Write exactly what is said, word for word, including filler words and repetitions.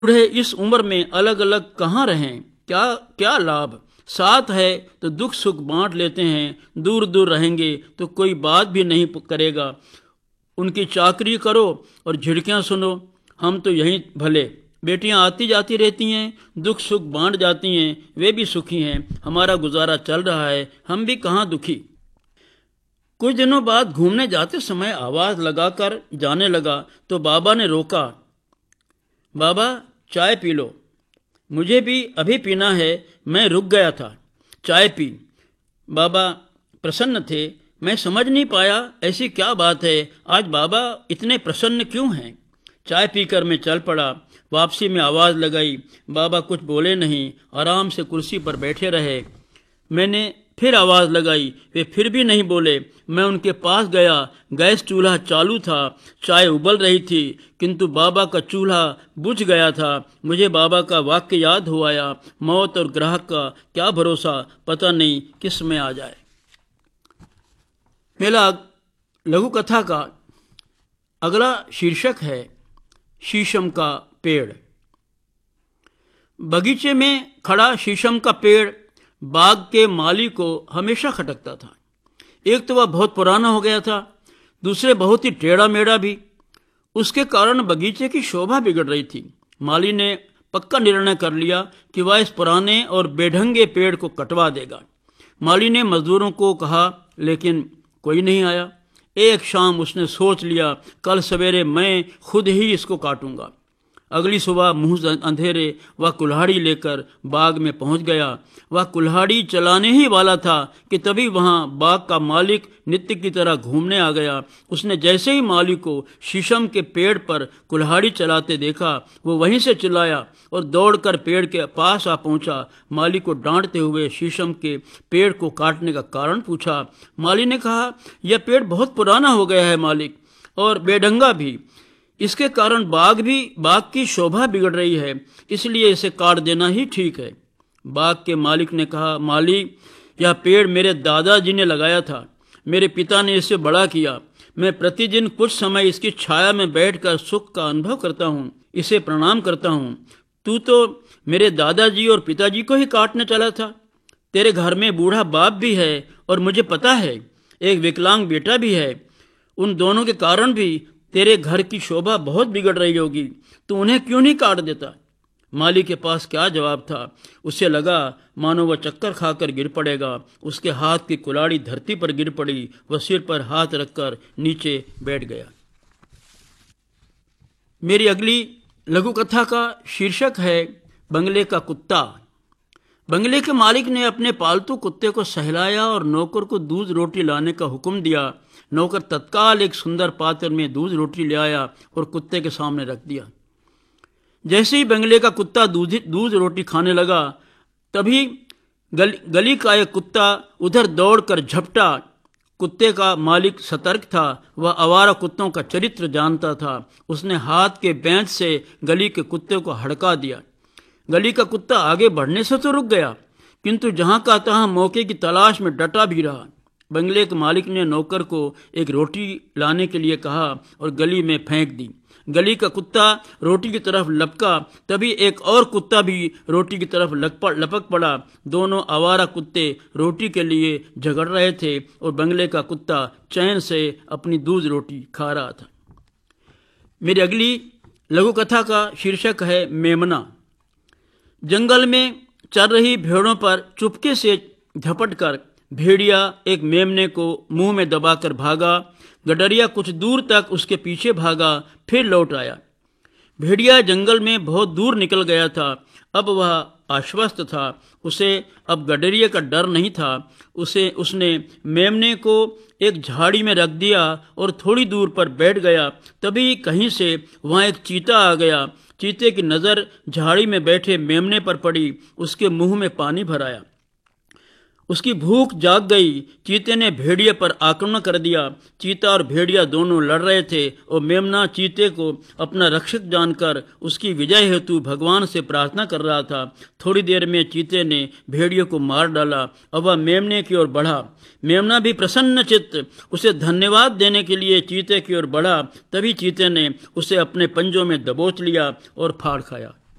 बूढ़े इस उम्र में अलग अलग कहाँ रहें, क्या क्या लाभ। साथ है तो दुख सुख बांट लेते हैं, दूर दूर रहेंगे तो कोई बात भी नहीं करेगा। उनकी चाकरी करो और झिड़कियाँ सुनो, हम तो यहीं भले। बेटियां आती जाती रहती हैं, दुख सुख बांट जाती हैं, वे भी सुखी हैं, हमारा गुजारा चल रहा है, हम भी कहाँ दुखी। कुछ दिनों बाद घूमने जाते समय आवाज़ लगाकर जाने लगा तो बाबा ने रोका। बाबा चाय पी लो। मुझे भी अभी पीना है, मैं रुक गया था। चाय पी। बाबा प्रसन्न थे। मैं समझ नहीं पाया ऐसी क्या बात है, आज बाबा इतने प्रसन्न क्यों हैं। चाय पीकर मैं चल पड़ा। वापसी में आवाज़ लगाई, बाबा कुछ बोले नहीं, आराम से कुर्सी पर बैठे रहे। मैंने फिर आवाज़ लगाई, वे फिर भी नहीं बोले। मैं उनके पास गया। गैस चूल्हा चालू था, चाय उबल रही थी, किंतु बाबा का चूल्हा बुझ गया था। मुझे बाबा का वाक्य याद हो आया, मौत और ग्राहक का क्या भरोसा, पता नहीं किस में आ जाए। मेरा लघु कथा का अगला शीर्षक है शीशम का पेड़। बगीचे में खड़ा शीशम का पेड़ बाग के माली को हमेशा खटकता था। एक तो वह बहुत पुराना हो गया था, दूसरे बहुत ही टेढ़ा मेढ़ा भी। उसके कारण बगीचे की शोभा बिगड़ रही थी। माली ने पक्का निर्णय कर लिया कि वह इस पुराने और बेढंगे पेड़ को कटवा देगा। माली ने मजदूरों को कहा, लेकिन कोई नहीं आया। एक शाम उसने सोच लिया, कल सवेरे मैं खुद ही इसको काटूंगा। अगली सुबह मुंह अंधेरे वह कुल्हाड़ी लेकर बाग में पहुंच गया। वह कुल्हाड़ी चलाने ही वाला था कि तभी वहां बाग का मालिक नित्य की तरह घूमने आ गया। उसने जैसे ही माली को शीशम के पेड़ पर कुल्हाड़ी चलाते देखा, वो वहीं से चिल्लाया और दौड़कर पेड़ के पास आ पहुंचा। माली को डांटते हुए शीशम के पेड़ को काटने का कारण पूछा। माली ने कहा, यह पेड़ बहुत पुराना हो गया है मालिक, और बेढंगा भी। इसके कारण बाग भी बाग की शोभा बिगड़ रही है, इसलिए इसे काट देना ही ठीक है। बाग के मालिक ने कहा, माली, यह पेड़ मेरे दादाजी ने लगाया था, मेरे पिता ने इसे बड़ा किया। मैं प्रतिदिन कुछ समय इसकी छाया में बैठकर सुख का अनुभव करता हूँ, इसे प्रणाम करता हूँ। तू तो मेरे दादाजी और पिताजी को ही काटने चला था। तेरे घर में बूढ़ा बाप भी है और मुझे पता है एक विकलांग बेटा भी है। उन दोनों के कारण भी तेरे घर की शोभा बहुत बिगड़ रही होगी, तो उन्हें क्यों नहीं काट देता। माली के पास क्या जवाब था। उसे लगा मानो वह चक्कर खाकर गिर पड़ेगा। उसके हाथ की कुल्हाड़ी धरती पर गिर पड़ी। वह सिर पर हाथ रखकर नीचे बैठ गया। मेरी अगली लघु कथा का शीर्षक है बंगले का कुत्ता। बंगले के मालिक ने अपने पालतू कुत्ते को सहलाया और नौकर को दूध रोटी लाने का हुक्म दिया। नौकर तत्काल एक सुंदर पात्र में दूध रोटी ले आया और कुत्ते के सामने रख दिया। जैसे ही बंगले का कुत्ता दूध दूध रोटी खाने लगा, तभी गल, गली का एक कुत्ता उधर दौड़कर झपटा। कुत्ते का मालिक सतर्क था, वह आवारा कुत्तों का चरित्र जानता था। उसने हाथ के बेंच से गली के कुत्ते को हड़का दिया। गली का कुत्ता आगे बढ़ने से तो रुक गया, किंतु जहां का तहां मौके की तलाश में डटा भी रहा। बंगले के मालिक ने नौकर को एक रोटी लाने के लिए कहा और गली में फेंक दी। गली का कुत्ता रोटी की तरफ लपका, तभी एक और कुत्ता भी रोटी की तरफ लपक पड़ा। दोनों आवारा कुत्ते रोटी के लिए झगड़ रहे थे और बंगले का कुत्ता चैन से अपनी दूध रोटी खा रहा था। मेरी अगली लघु कथा का शीर्षक है मेमना। जंगल में चल रही भेड़ों पर चुपके से झपट कर भेड़िया एक मेमने को मुंह में दबाकर भागा। गडरिया कुछ दूर तक उसके पीछे भागा, फिर लौट आया। भेड़िया जंगल में बहुत दूर निकल गया था। अब वह आश्वस्त था। उसे अब गडरिया का डर नहीं था। उसे उसने मेमने को एक झाड़ी में रख दिया और थोड़ी दूर पर बैठ गया। तभी कहीं से वहां एक चीता आ गया। चीते की नज़र झाड़ी में बैठे मेमने पर पड़ी। उसके मुंह में पानी भराया। उसकी भूख जाग गई। चीते ने भेड़िए पर आक्रमण कर दिया। चीता और भेड़िया दोनों लड़ रहे थे और मेमना चीते को अपना रक्षक जानकर उसकी विजय हेतु भगवान से प्रार्थना कर रहा था। थोड़ी देर में चीते ने भेड़िए को मार डाला। अब वह मेमने की ओर बढ़ा। मेमना भी प्रसन्न चित्त उसे धन्यवाद देने के लिए चीते की ओर बढ़ा। तभी चीते ने उसे अपने पंजों में दबोच लिया और फाड़ खाया।